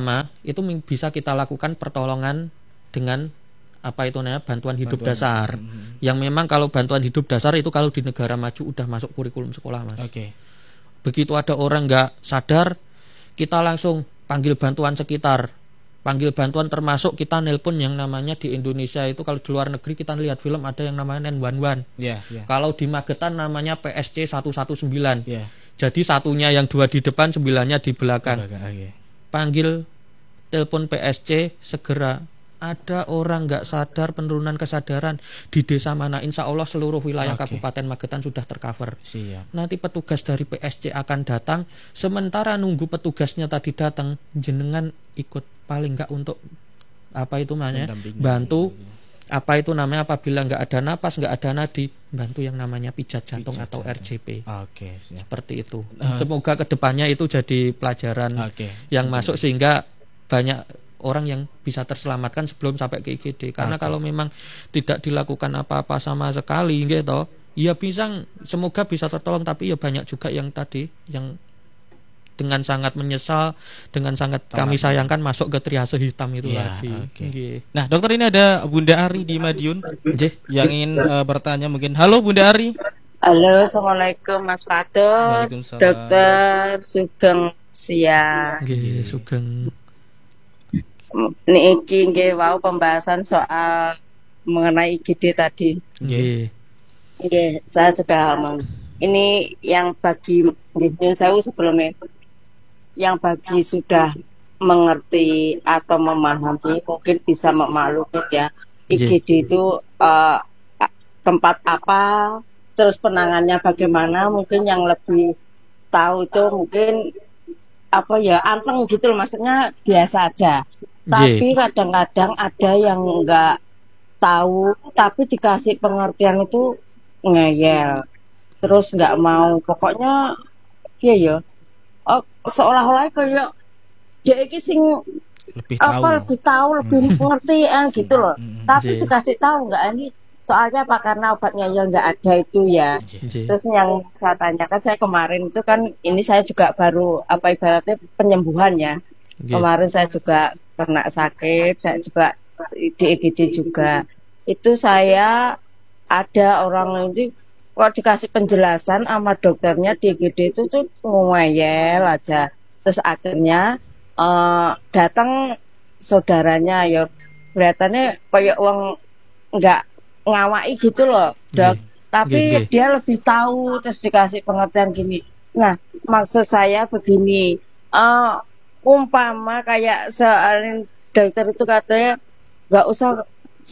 pertama itu bisa kita lakukan pertolongan dengan apa itu namanya bantuan hidup dasar. Yang memang kalau bantuan hidup dasar itu kalau di negara maju udah masuk kurikulum sekolah, Mas. Begitu ada orang nggak sadar, kita langsung panggil bantuan sekitar, panggil bantuan, termasuk kita nelpon yang namanya di Indonesia itu, kalau di luar negeri kita lihat film ada yang namanya 911. Kalau di Magetan namanya PSC 119. Jadi satunya yang 2 di depan, 9-nya di belakang. Panggil telepon PSC segera. Ada orang nggak sadar, penurunan kesadaran di desa mana, insya Allah seluruh wilayah Kabupaten Magetan sudah tercover. Nanti petugas dari PSC akan datang. Sementara nunggu petugasnya tadi datang, jenengan ikut paling nggak untuk apa itu namanya, bantu apa itu namanya, apabila nggak ada napas, nggak ada nadi, bantu yang namanya pijat jantung atau RJP. Seperti itu. Semoga kedepannya itu jadi pelajaran yang masuk sehingga banyak orang yang bisa terselamatkan sebelum sampai ke IGD. Karena kalau memang tidak dilakukan apa-apa sama sekali gitu, ya bisa, semoga bisa tertolong, tapi ya banyak juga yang tadi yang dengan sangat menyesal, dengan sangat kami sayangkan masuk ke triase hitam itu tadi. Nah, dokter, ini ada Bunda Ari di Madiun yang ingin bertanya mungkin. Halo Bunda Ari. Halo, Assalamualaikum Mas Fatur. Dokter Sugeng siang. Sugeng. Niki nggih wau pembahasan soal mengenai IGD tadi. Nggih, saya sudah ini yang bagi saya sebelumnya, yang bagi sudah mengerti atau memahami mungkin bisa memaklumi ya. IGD itu tempat apa, terus penanganannya bagaimana, mungkin yang lebih tahu itu mungkin apa ya, anteng gitu loh, maksudnya biasa aja. Tapi kadang-kadang ada yang nggak tahu, tapi dikasih pengertian itu ngeyel, terus nggak mau, pokoknya ya seolah-olah kayak dia ini sing lebih tahu, lebih pengerti gitu loh. Tapi dikasih tahu nggak, ini soalnya apa, karena obatnya yang nggak ada itu ya. Terus yang saya tanyakan, saya kemarin itu kan, ini saya juga baru apa ibaratnya penyembuhan ya. Kemarin saya juga kena sakit, saya juga di IGD juga. Itu saya ada orang ini kok dikasih penjelasan sama dokternya di IGD itu tuh ngeyel aja. Terus akhirnya datang saudaranya, ya kelihatannya kayak uang nggak ngawai gitu loh, dok. Tapi dia lebih tahu, terus dikasih pengertian gini. Nah, maksud saya begini, umpama kayak soal dokter itu katanya nggak usah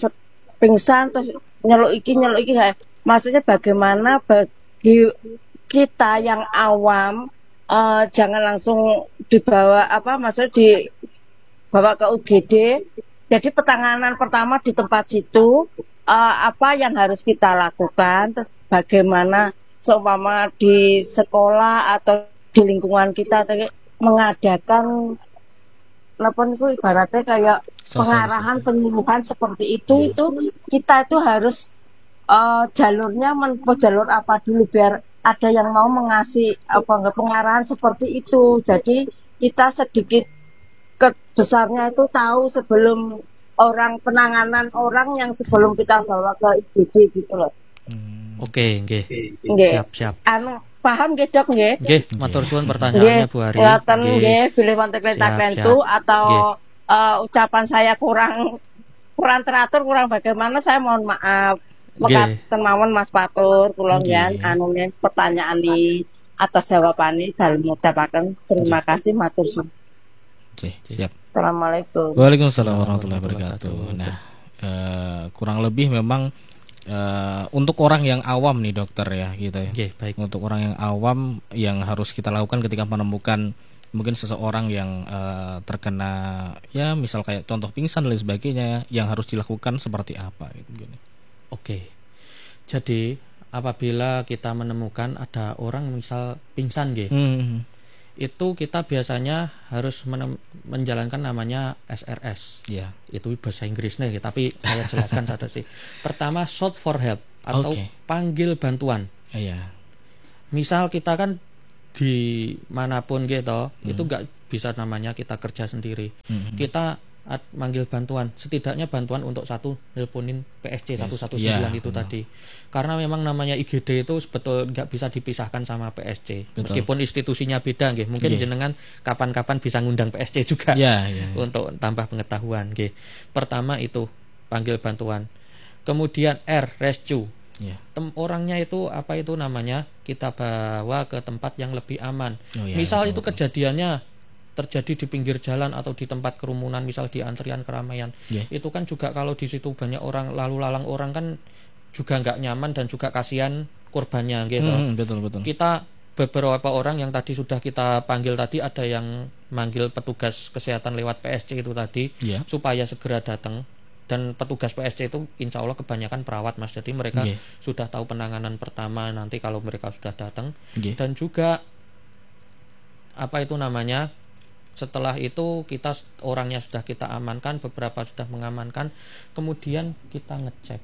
pingsan terus nyeluk iki. Maksudnya bagaimana bagi kita yang awam, jangan langsung dibawa maksudnya dibawa ke UGD. Jadi penanganan pertama di tempat situ, apa yang harus kita lakukan, terus bagaimana seumpama di sekolah atau di lingkungan kita mengadakan itu ibaratnya kayak pengarahan, penyuluhan seperti itu kita itu harus jalurnya menempuh jalur apa dulu biar ada yang mau mengasih pengarahan seperti itu. Jadi kita sedikit besarnya itu tahu sebelum penanganan orang yang sebelum kita bawa ke IGD gitu loh. Oke. Siap. Paham nggih, Dok, nggih? Nggih, matur suwun pertanyaannya Bu Ari. Nggih, bilih wonten kletak-klentu atau ucapan saya kurang teratur, kurang bagaimana, saya mohon maaf. Mekaten mawon Mas Fatur, kula njen pertanyaan ini atas jawabane dalem mudahaken. Terima kasih, matur suwun. Siap. Assalamualaikum. Waalaikumsalam warahmatullahi wabarakatuh. Nah, kurang lebih memang untuk orang yang awam nih dokter ya gitu ya. Baik. Untuk orang yang awam yang harus kita lakukan ketika menemukan mungkin seseorang yang terkena ya misal kayak contoh pingsan dan lain sebagainya, yang harus dilakukan seperti apa gitu. Oke. Jadi apabila kita menemukan ada orang misal pingsan itu kita biasanya harus menjalankan namanya SRS. Itu bahasa Inggrisnya tapi saya jelaskan satu sih. Pertama, shout for help atau panggil bantuan. Misal kita kan di manapun gitu, itu nggak bisa namanya kita kerja sendiri. Kita manggil bantuan, setidaknya bantuan untuk satu nelponin PSC 119 itu tadi. Karena memang namanya IGD itu sebetulnya nggak bisa dipisahkan sama PSC. Meskipun institusinya beda nggih. Mungkin jenengan kapan-kapan bisa ngundang PSC juga untuk tambah pengetahuan nggih. Pertama itu panggil bantuan. Kemudian R, rescue. Orangnya itu apa itu namanya, kita bawa ke tempat yang lebih aman. Misal itu kejadiannya terjadi di pinggir jalan atau di tempat kerumunan, misal di antrian keramaian, itu kan juga kalau di situ banyak orang lalu lalang orang kan juga nggak nyaman dan juga kasihan korbannya gitu. Betul. Kita beberapa orang yang tadi sudah kita panggil tadi, ada yang manggil petugas kesehatan lewat PSC itu tadi supaya segera datang. Dan petugas PSC itu insya Allah kebanyakan perawat Mas, jadi mereka sudah tahu penanganan pertama nanti kalau mereka sudah datang. Dan juga apa itu namanya, setelah itu kita orangnya sudah kita amankan, beberapa sudah mengamankan, kemudian kita ngecek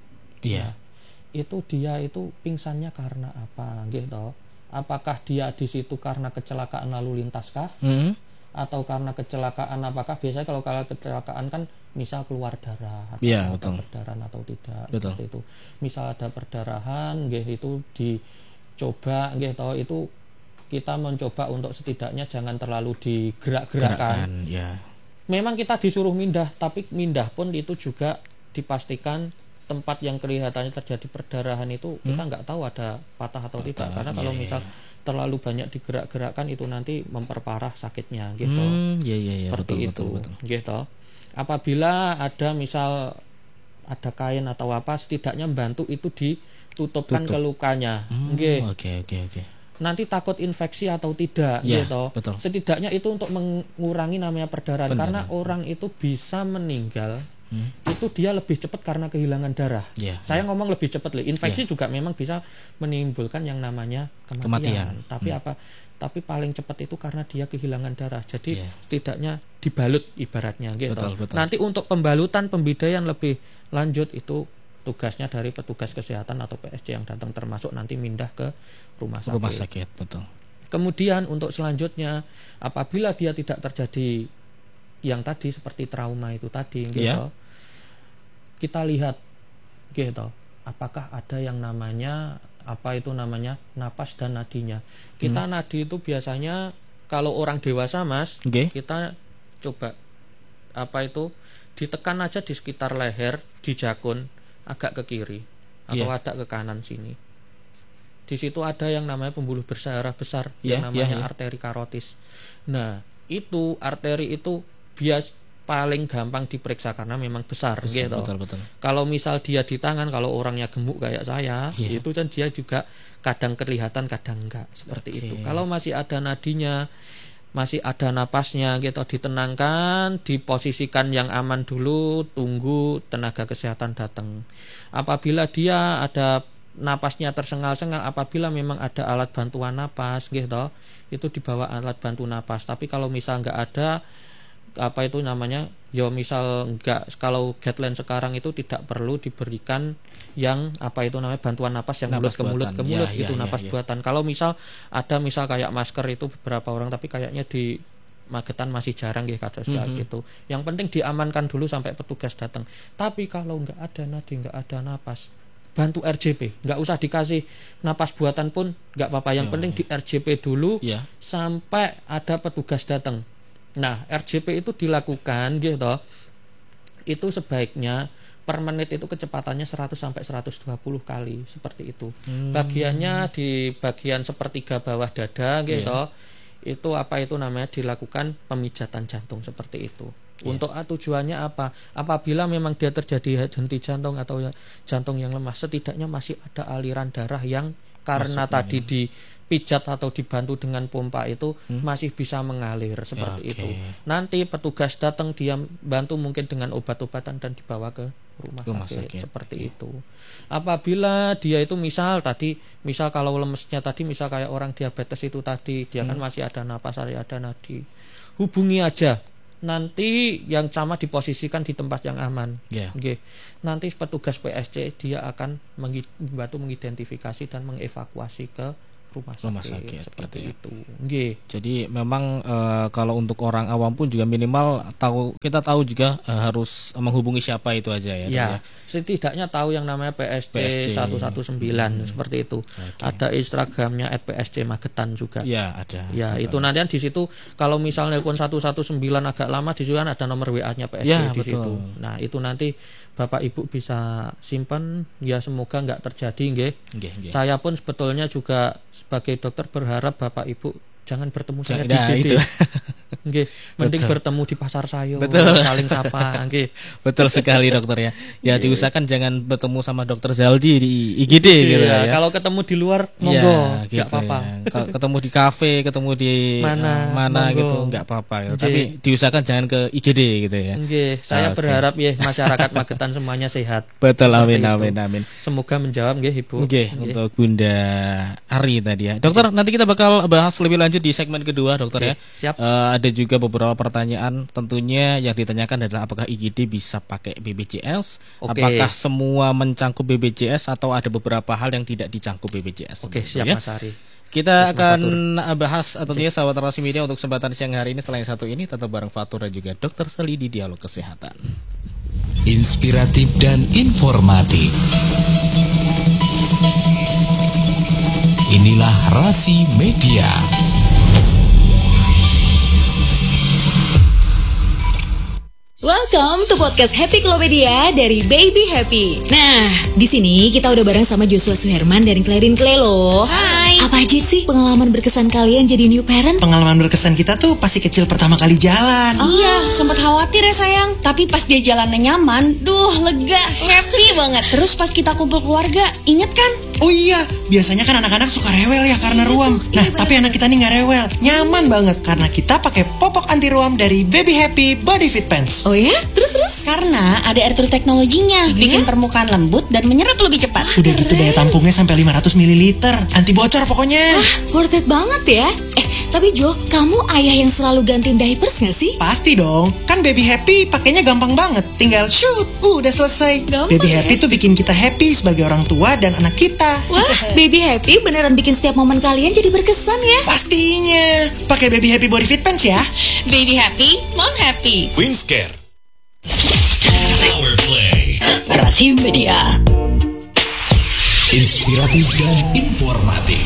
itu dia itu pingsannya karena apa gitu. Apakah dia di situ karena kecelakaan lalu lintas kah? Atau karena kecelakaan, apakah biasanya kalau kecelakaan kan misal keluar darah atau ada perdarahan atau tidak seperti itu. Misal ada perdarahan itu dicoba itu kita mencoba untuk setidaknya jangan terlalu digerak-gerakkan. Memang kita disuruh mindah, tapi mindah pun itu juga dipastikan tempat yang kelihatannya terjadi perdarahan itu kita nggak tahu ada patah atau tidak, karena kalau misal terlalu banyak digerak-gerakkan itu nanti memperparah sakitnya gitu. Seperti itu. Gitu. Apabila ada misal ada kain atau apa, setidaknya membantu itu ditutupkan ke lukanya. Nanti takut infeksi atau tidak gitu. Setidaknya itu untuk mengurangi namanya perdarahan. Karena orang itu bisa meninggal itu dia lebih cepat karena kehilangan darah. Saya ngomong lebih cepat, infeksi juga memang bisa menimbulkan yang namanya kematian. Tapi paling cepat itu karena dia kehilangan darah. Jadi setidaknya dibalut ibaratnya gitu. Nanti untuk pembalutan, pembidaian lebih lanjut itu tugasnya dari petugas kesehatan atau PSC yang datang, termasuk nanti mindah ke rumah sakit. Kemudian untuk selanjutnya, apabila dia tidak terjadi yang tadi seperti trauma itu tadi gitu, kita lihat gitu, apakah ada yang namanya napas dan nadinya. Kita nadi itu biasanya kalau orang dewasa Mas, kita coba ditekan aja di sekitar leher, di jakun agak ke kiri atau agak ke kanan sini. Di situ ada yang namanya pembuluh berdarah besar yang namanya arteri karotis. Nah, itu arteri itu paling gampang diperiksa karena memang besar gitu. Betul. Kalau misal dia di tangan, kalau orangnya gemuk kayak saya, itu kan dia juga kadang kelihatan kadang enggak seperti itu. Kalau masih ada nadinya, masih ada napasnya gitu, ditenangkan, diposisikan yang aman dulu, tunggu tenaga kesehatan datang. Apabila dia ada napasnya tersengal-sengal, apabila memang ada alat bantuan napas gitu, itu dibawa alat bantu napas. Tapi kalau misal nggak ada misal enggak, kalau guideline sekarang itu tidak perlu diberikan yang bantuan napas yang mulut ke mulut itu napas buatan. Kalau misal ada kayak masker itu beberapa orang, tapi kayaknya di Magetan masih jarang gitu. Yang penting diamankan dulu sampai petugas datang. Tapi kalau enggak ada nadi, enggak ada napas, bantu RJP, nggak usah dikasih napas buatan pun nggak apa-apa. Yang penting di RJP dulu sampai ada petugas datang. Nah, RJP itu dilakukan gitu. Itu sebaiknya per menit itu kecepatannya 100 sampai 120 kali seperti itu. Bagiannya di bagian sepertiga bawah dada gitu. Itu dilakukan pemijatan jantung seperti itu. Untuk tujuannya apa? Apabila memang dia terjadi henti jantung atau jantung yang lemah, setidaknya masih ada aliran darah yang karena tadi dipijat atau dibantu dengan pompa itu masih bisa mengalir seperti itu. Nanti petugas datang, dia bantu mungkin dengan obat-obatan dan dibawa ke rumah sakit seperti itu. Apabila dia itu misal kalau lemesnya tadi, misal kayak orang diabetes itu tadi, dia kan masih ada napas, ada nadi, hubungi aja. Nanti yang sama diposisikan di tempat yang aman. Nanti petugas PSC dia akan membantu mengidentifikasi dan mengevakuasi ke rumah sakit. Seperti itu. Jadi memang kalau untuk orang awam pun juga minimal kita tahu juga harus menghubungi siapa itu aja ya. Ya, setidaknya tahu yang namanya PSC 119 seperti itu. Ada Instagramnya @psc_Magetan juga. Ya, ada. Ya, itu nanti di situ kalau misalnya telepon 119 agak lama di situ kan ada nomor WA-nya PSC di situ. Nah, itu nanti Bapak Ibu bisa simpan, ya semoga nggak terjadi nggih. Saya pun sebetulnya juga sebagai dokter berharap Bapak Ibu jangan bertemu saya di GD. Nggih, mending bertemu di pasar sayur, saling sapa, nggih. Betul sekali dokter ya. Ya diusahakan jangan bertemu sama dokter Zaldi di IGD gitu ya. Kalau ketemu di luar monggo, enggak apa-apa. Ya. Ketemu di kafe, ketemu di mana gitu, enggak apa-apa gitu. Tapi diusahakan jangan ke IGD gitu ya. Nggih, saya berharap ya masyarakat Magetan semuanya sehat. Betul, amin. Semoga menjawab nggih Ibu. Nggih, untuk Bunda Ari tadi ya. Dokter, nanti kita bakal bahas lebih lanjut di segmen kedua dokter ya. Siap. Ada juga beberapa pertanyaan tentunya yang ditanyakan adalah apakah IGD bisa pakai BPJS, apakah semua mencangkup BPJS atau ada beberapa hal yang tidak dicangkup BPJS. Oke, siap ya? Mas Ari. Kita akan bahas tentunya sahabat Narasi Media untuk kesempatan siang hari ini. Setelah yang satu ini tetap bareng Fatur dan juga Dr. Sali di Dialog Kesehatan. Inspiratif dan informatif. Inilah Rasi Media. Welcome to podcast Happy Klopedia dari Baby Happy. Nah, di sini kita udah bareng sama Joshua Suherman dan Clarin Clay loh. Hai. Apa aja sih pengalaman berkesan kalian jadi new parent? Pengalaman berkesan kita tuh pasti kecil pertama kali jalan. Iya, sempat khawatir ya sayang. Tapi pas dia jalannya nyaman, lega, happy banget. Terus pas kita kumpul keluarga, inget kan? Oh iya, biasanya kan anak-anak suka rewel ya karena ruam. Nah, tapi anak kita nih nggak rewel, nyaman banget karena kita pakai popok anti ruam dari Baby Happy Body Fit Pants. Oh ya? Terus? Karena ada air true teknologinya, bikin permukaan lembut dan menyerap lebih cepat. Udah gitu daya tampungnya sampai 500 ml, anti bocor pokoknya. Wah, worth it banget ya. Tapi Jo, kamu ayah yang selalu gantiin diapers gak sih? Pasti dong, kan Baby Happy pakainya gampang banget. Tinggal shoot, udah selesai. Gampang, Baby Happy tuh bikin kita happy sebagai orang tua dan anak kita. Wah, Baby Happy beneran bikin setiap momen kalian jadi berkesan ya. Pastinya, pakai Baby Happy Body Fit Pants ya. Baby happy, mom happy. Wingscare Power Play Rasi Media. Inspiratif dan informatif.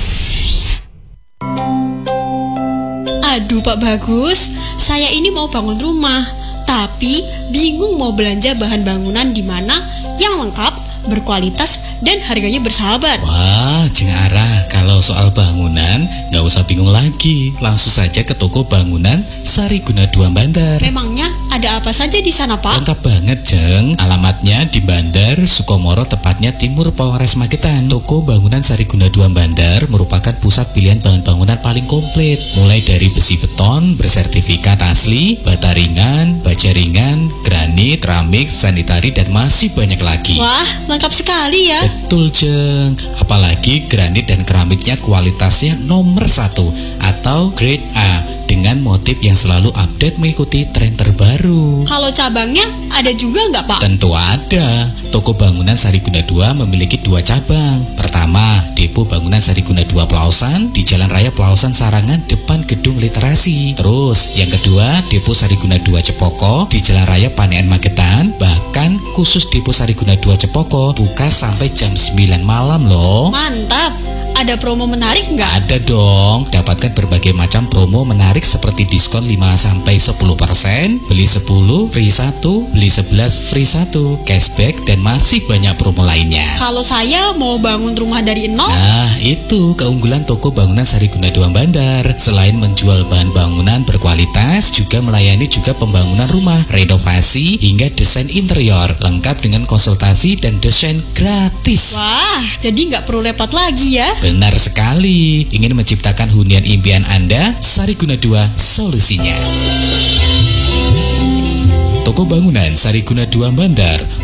Aduh Pak Bagus, saya ini mau bangun rumah, tapi bingung mau belanja bahan bangunan di mana yang lengkap, berkualitas, dan harganya bersahabat. Wah, Jeng Ara, kalau soal bangunan nggak usah bingung lagi, langsung saja ke toko bangunan Sariguna 2 Bandar. Memangnya ada apa saja di sana Pak? Lengkap banget Jeng, alamatnya di Bandar, Sukomoro, tepatnya Timur Polres Magetan. Toko bangunan Sariguna 2 Bandar merupakan pusat pilihan bahan bangunan paling komplit, mulai dari besi beton bersertifikat asli, bata ringan, baja ringan, granit, keramik, sanitari, dan masih banyak lagi. Wah, lengkap sekali ya. Betul Jeng, apalagi granit dan keramiknya kualitasnya nomor 1 atau grade A dengan motif yang selalu update mengikuti tren terbaru. Kalau cabangnya ada juga nggak Pak? Tentu ada. Toko bangunan Sariguna 2 memiliki 2 cabang. Pertama, Depo Bangunan Sariguna 2 Pelausan di Jalan Raya Pelausan Sarangan depan Gedung Literasi. Terus, yang kedua, Depo Sariguna 2 Cepoko di Jalan Raya Panean Magetan. Bahkan khusus Depo Sariguna 2 Cepoko buka sampai jam 9 malam loh. Mantap. Ada promo menarik nggak? Ada dong. Dapatkan berbagai macam promo menarik seperti diskon 5-10%, beli 10 free 1, beli 11 free 1, cashback, dan masih banyak promo lainnya. Kalau saya mau bangun rumah dari nol? Nah, itu keunggulan toko bangunan Sariguna 2 Bandar. Selain menjual bahan bangunan berkualitas, juga melayani juga pembangunan rumah, renovasi, hingga desain interior, lengkap dengan konsultasi dan desain gratis. Wah, jadi nggak perlu repot lagi ya? Benar sekali. Ingin menciptakan hunian impian Anda? Sariguna 2 solusinya. Toko bangunan Sariguna 2 Bandar,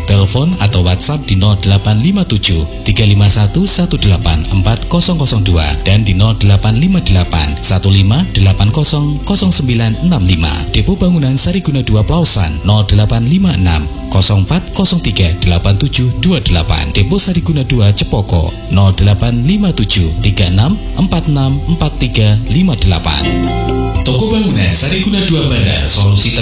Telepon atau WhatsApp di 0857 351 184 002 dan di 0858 15800965. Depo Bangunan Sariguna 2 Plausan 0856 0403 8728. Depo Sariguna 2 Cepoko 0857 36 46 43 58. Toko Bangunan Sariguna 2 Bandar, solusi